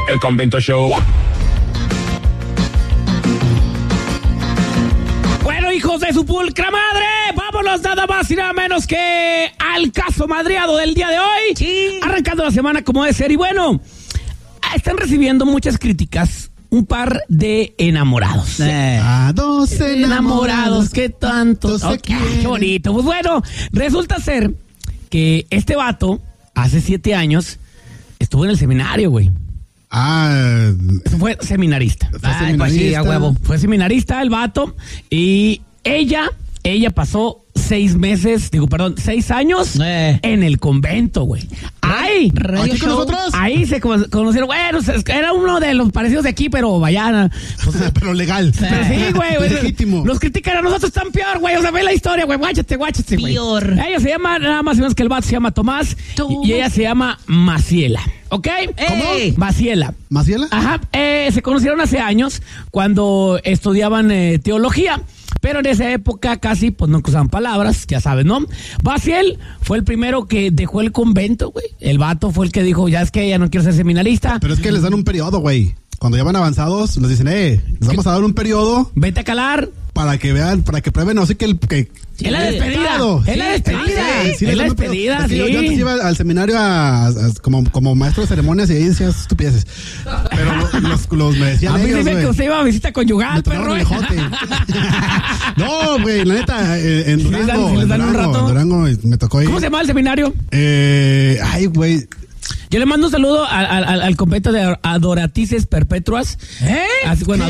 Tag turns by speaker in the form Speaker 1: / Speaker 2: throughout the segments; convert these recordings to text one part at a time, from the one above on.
Speaker 1: El Convento Show.
Speaker 2: Bueno, hijos de su pulcra madre, vámonos nada más y nada menos que al caso madreado del día de hoy.
Speaker 3: Sí.
Speaker 2: Arrancando la semana como debe ser. Y bueno, están recibiendo muchas críticas un par de enamorados.
Speaker 4: Dos enamorados
Speaker 2: que tanto
Speaker 4: se
Speaker 2: okay,
Speaker 4: quieren.
Speaker 2: qué bonito. Pues bueno, resulta ser que este vato, hace 7 años, estuvo en el seminario, güey. Fue seminarista.
Speaker 4: Fue seminarista.
Speaker 2: A huevo. Fue seminarista el vato. Y ella pasó 6 años en el convento, güey. ¡Ay!
Speaker 4: ¿Aquí con nosotros?
Speaker 2: Ahí se conocieron. Bueno, era uno de los parecidos de aquí, pero vaya.
Speaker 4: Pero legal.
Speaker 2: Pero sí, güey.
Speaker 4: Legítimo.
Speaker 2: Los critican a nosotros tan peor, güey. O sea, ve la historia, güey. Guáchate, güey.
Speaker 3: Peor.
Speaker 2: Ella se llama, nada más y menos que el vato se llama Tomás. Y ella se llama Maciela. ¿Ok?
Speaker 3: ¿Cómo?
Speaker 2: Maciela.
Speaker 4: ¿Maciela?
Speaker 2: Ajá. Se conocieron hace años cuando estudiaban teología. Pero en esa época casi, pues no usaban palabras, ya sabes, ¿no? Maciel fue el primero que dejó el convento, güey. El vato fue el que dijo, ya es que ya no quiero ser seminarista.
Speaker 4: Pero es que les dan un periodo, güey. Cuando ya van avanzados, les dicen, les vamos a dar un periodo.
Speaker 2: Vete a calar.
Speaker 4: Para que vean, para que prueben, no sé, que
Speaker 2: Es la despedida. Es la despedida. Es la despedida, sí.
Speaker 4: Yo antes iba al seminario como maestro de ceremonias y ahí decías estupideces. Pero los me decían
Speaker 2: a mí
Speaker 4: ellos,
Speaker 2: dicen que usted iba a visita conyugal,
Speaker 4: me
Speaker 2: perro.
Speaker 4: el ejote. No, güey, la neta, en Durango.
Speaker 2: ¿Les dan un rato?
Speaker 4: En Durango me tocó ir.
Speaker 2: ¿Cómo se llama el seminario?
Speaker 4: Ay, güey.
Speaker 2: Yo le mando un saludo al convento de Adoratrices Perpetuas. Bueno,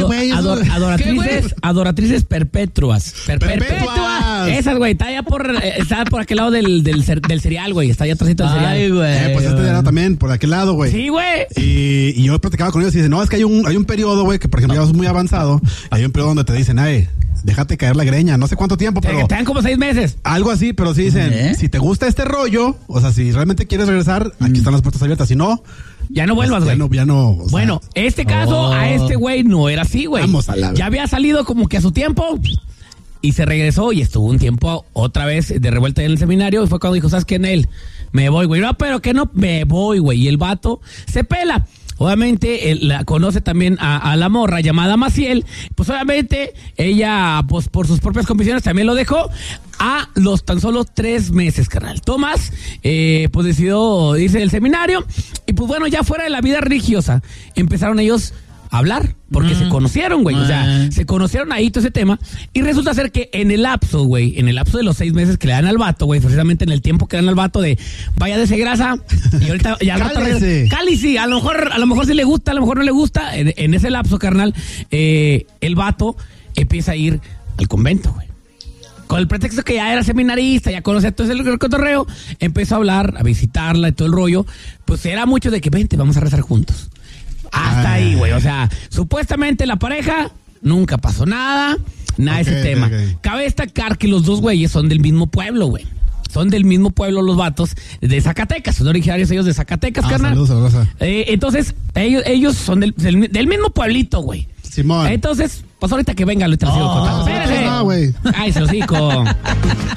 Speaker 2: Adoratrices Perpetuas. Perpetuas. Esas, güey, está por aquel lado del cereal, güey. Está allá atrásito del cereal.
Speaker 3: Ay, güey.
Speaker 4: Pues era también por aquel lado, güey.
Speaker 2: Sí, güey.
Speaker 4: Y yo platicaba con ellos y dicen, no, es que hay un periodo, güey, que por ejemplo ya vas muy avanzado. Hay un periodo donde te dicen, déjate caer la greña, no sé cuánto tiempo, pero
Speaker 2: te dan como 6 meses.
Speaker 4: Algo así, pero sí dicen, si te gusta este rollo, o sea, si realmente quieres regresar, aquí están las puertas abiertas, si no,
Speaker 2: ya no vuelvas, güey.
Speaker 4: Ya no. O sea,
Speaker 2: bueno, este caso a este güey no era así, güey.
Speaker 4: Vamos a la
Speaker 2: ya había salido como que a su tiempo y se regresó y estuvo un tiempo otra vez de revuelta en el seminario y fue cuando dijo, ¿sabes qué? En él me voy, güey. No, pero que no me voy, güey. Y el vato se pela. Obviamente, él la conoce también a la morra llamada Maciel. Pues obviamente, ella, pues por sus propias convicciones, también lo dejó a los tan solo 3 meses, carnal. Tomás, pues decidió irse del seminario. Y pues bueno, ya fuera de la vida religiosa, empezaron ellos a hablar, porque se conocieron, güey. O sea, se conocieron ahí todo ese tema. Y resulta ser que en el lapso de los 6 meses que le dan al vato, güey, precisamente en el tiempo que dan al vato de vaya de ese grasa, y ahorita ya al rato cálice, a lo mejor sí le gusta, a lo mejor no le gusta. En ese lapso, carnal, el vato empieza a ir al convento, güey. Con el pretexto que ya era seminarista, ya conocía todo el cotorreo, empezó a hablar, a visitarla y todo el rollo. Pues era mucho de que vente, vamos a rezar juntos. Hasta ahí, güey. O sea, supuestamente la pareja nunca pasó nada de ese tema. Cabe destacar que los dos güeyes son del mismo pueblo, güey. Son del mismo pueblo los vatos de Zacatecas. Son originarios ellos de Zacatecas, carnal.
Speaker 4: Saludos.
Speaker 2: Entonces, ellos son del mismo pueblito, güey.
Speaker 4: Simón.
Speaker 2: Entonces, pues ahorita que venga, lo he traído.
Speaker 4: Espérate.
Speaker 2: Ay, se los digo.